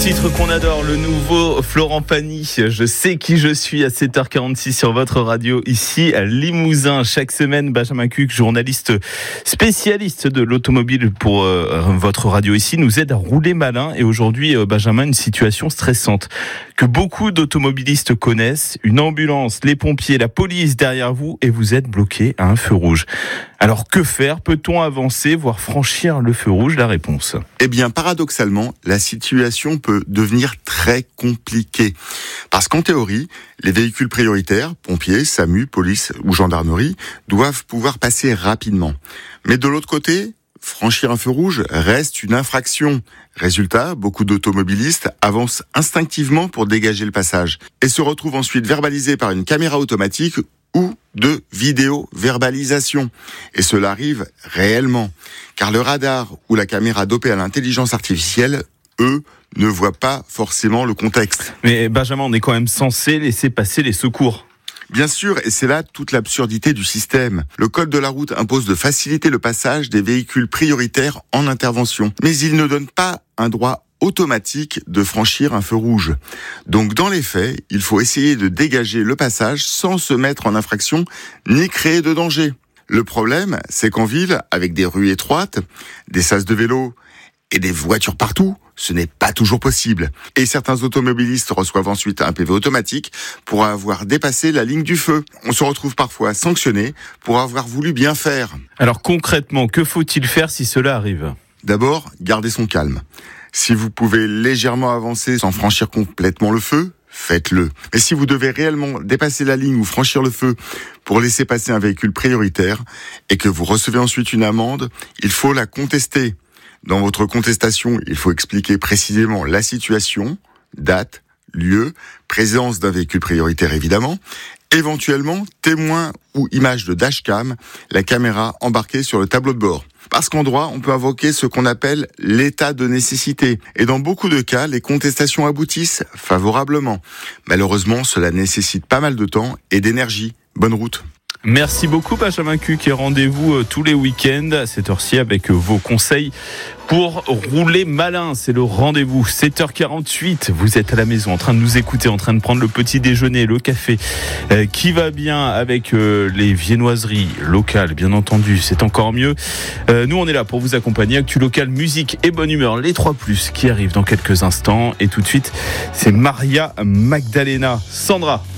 titre qu'on adore, le nouveau Florent Pagny. Je sais qui je suis à 7h46 sur votre radio ici à Limousin. Chaque semaine, Benjamin Cuc, journaliste spécialiste de l'automobile pour votre radio ici, nous aide à rouler malin. Et aujourd'hui, Benjamin, une situation stressante que beaucoup d'automobilistes connaissent. Une ambulance, les pompiers, la police derrière vous et vous êtes bloqué à un feu rouge. Alors que faire? Peut-on avancer, voire franchir le feu rouge? La réponse. Eh bien, paradoxalement, la situation peut devenir très compliquée. Parce qu'en théorie, les véhicules prioritaires, pompiers, SAMU, police ou gendarmerie, doivent pouvoir passer rapidement. Mais de l'autre côté, franchir un feu rouge reste une infraction. Résultat, beaucoup d'automobilistes avancent instinctivement pour dégager le passage et se retrouvent ensuite verbalisés par une caméra automatique ou de vidéo-verbalisation. Et cela arrive réellement, car le radar ou la caméra dopée à l'intelligence artificielle, eux, ne voient pas forcément le contexte. Mais Benjamin, on est quand même censé laisser passer les secours. Bien sûr, et c'est là toute l'absurdité du système. Le code de la route impose de faciliter le passage des véhicules prioritaires en intervention, mais il ne donne pas un droit automatique de franchir un feu rouge. Donc dans les faits, il faut essayer de dégager le passage sans se mettre en infraction ni créer de danger. Le problème, c'est qu'en ville, avec des rues étroites, des sas de vélo et des voitures partout, ce n'est pas toujours possible. Et certains automobilistes reçoivent ensuite un PV automatique pour avoir dépassé la ligne du feu. On se retrouve parfois sanctionné pour avoir voulu bien faire. Alors concrètement, que faut-il faire si cela arrive? D'abord, garder son calme. Si vous pouvez légèrement avancer sans franchir complètement le feu, faites-le. Mais si vous devez réellement dépasser la ligne ou franchir le feu pour laisser passer un véhicule prioritaire et que vous recevez ensuite une amende, il faut la contester. Dans votre contestation, il faut expliquer précisément la situation, date, lieu, présence d'un véhicule prioritaire évidemment, éventuellement témoin ou image de dashcam, la caméra embarquée sur le tableau de bord. Parce qu'en droit, on peut invoquer ce qu'on appelle l'état de nécessité. Et dans beaucoup de cas, les contestations aboutissent favorablement. Malheureusement, cela nécessite pas mal de temps et d'énergie. Bonne route. Merci beaucoup Benjamin Cuc et rendez-vous tous les week-ends à cette heure-ci avec vos conseils pour rouler malin. C'est le rendez-vous. 7h48, vous êtes à la maison en train de nous écouter, en train de prendre le petit déjeuner, le café qui va bien avec les viennoiseries locales, bien entendu, c'est encore mieux. Nous on est là pour vous accompagner. Actu local, musique et bonne humeur, les 3+ qui arrivent dans quelques instants. Et tout de suite, c'est Maria Magdalena. Sandra.